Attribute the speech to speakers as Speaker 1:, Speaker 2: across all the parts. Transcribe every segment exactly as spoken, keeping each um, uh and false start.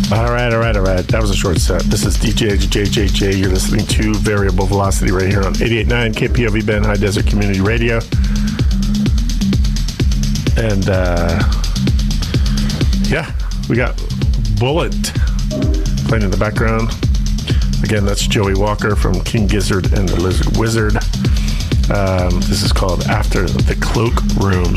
Speaker 1: All right, all right, all right. That was a short set. This is D J J J J. You're listening to Variable Velocity right here on eighty-eight point nine K P O V Bend, High Desert Community Radio. And, uh, yeah, we got Bullet playing in the background. Again, that's Joey Walker from King Gizzard and the Lizard Wizard. Um, this is called After the Cloak Room.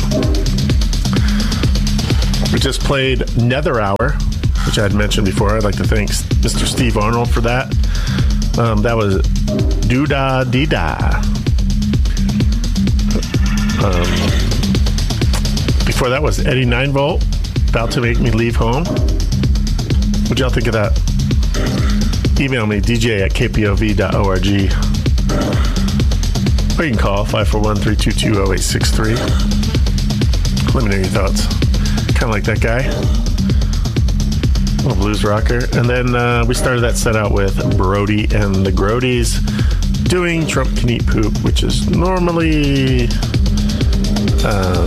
Speaker 1: We just played Nether Hour, which I had mentioned before. I'd like to thank Mister Steve Arnold for that. Um, that was Doo-Da-Dee-Da. Um, before that was Eddie nine volt, About to Make Me Leave Home. What'd y'all think of that? Email me, D J at K P O V dot org. Or you can call five four one, three two two, zero eight six three. Let me know your thoughts. Kind of like that guy. Little blues rocker. And then uh, we started that set out with Brody and the Grodies doing Trump Can Eat Poop, which is normally um,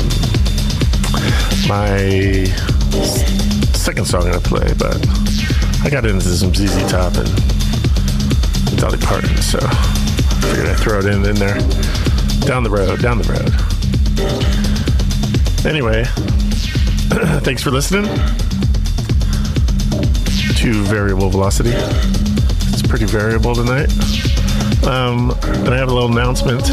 Speaker 1: my second song I play, but I got into some Z Z Top and Dolly Parton, so I figured I'd throw it in, in there. Down the road, down the road. Anyway, thanks for listening to Variable Velocity. It's pretty variable tonight. Um, and I have a little announcement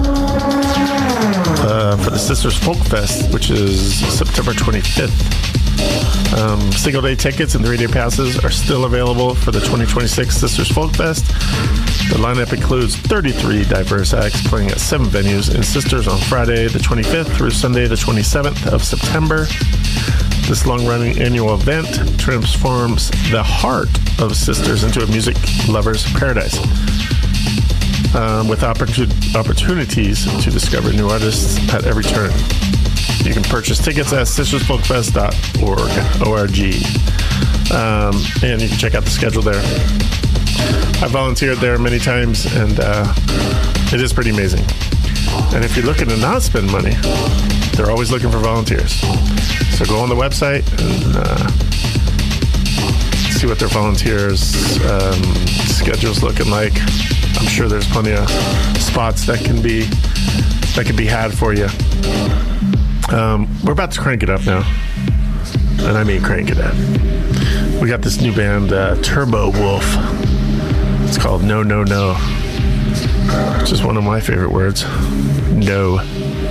Speaker 1: uh, for the Sisters Folk Fest, which is September twenty-fifth. Um, single day tickets and three day passes are still available for the twenty twenty-six Sisters Folk Fest. The lineup includes thirty-three diverse acts playing at seven venues in Sisters on Friday the twenty-fifth through Sunday the twenty-seventh of September. This long-running annual event transforms the heart of Sisters into a music lover's paradise, um, with opportun- opportunities to discover new artists at every turn. You can purchase tickets at sisters folk fest dot org, O R G, um, and you can check out the schedule there. I volunteered there many times, and uh, it is pretty amazing. And if you're looking to not spend money, they're always looking for volunteers. So go on the website and uh, see what their volunteers' um, schedule's looking like. I'm sure there's plenty of spots that can be that can be had for you. Um, we're about to crank it up now, and I mean crank it up. We got this new band, uh, Turbo Wolf. It's called No No No, which is one of my favorite words. No.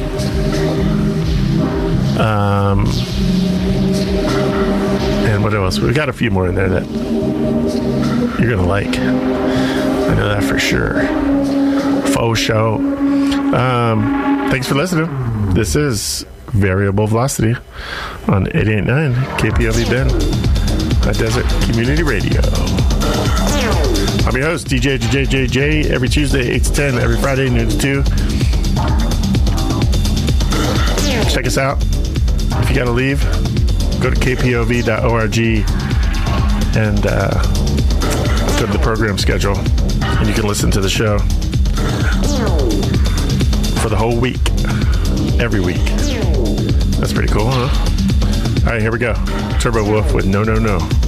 Speaker 1: Um, and what else? We got a few more in there that you're gonna like. I know that for sure. Faux show. Um, thanks for listening. This is Variable Velocity on eighty-eight point nine K P O V Bend, High Desert Community Radio. I'm your host, D J J J J, every Tuesday, eight to ten, every Friday, noon to two. Check us out. If you got to leave, go to K P O V dot org and uh, go to the program schedule, and you can listen to the show for the whole week, every week. That's pretty cool, huh? All right, here we go. Turbo Wolf with No No No.